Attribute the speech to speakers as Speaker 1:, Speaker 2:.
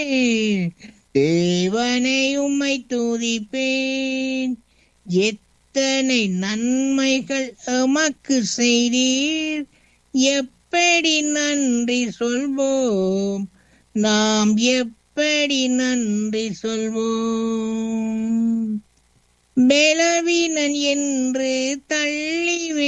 Speaker 1: தேவனை உம்மை துதிப்பேன். எத்தனை நன்மைகள் எமக்கு செய்தீர், எப்படி நன்றி சொல்வோம், நாம் எப்படி நன்றி சொல்வோம். பலவீனன் என்று தள்ளி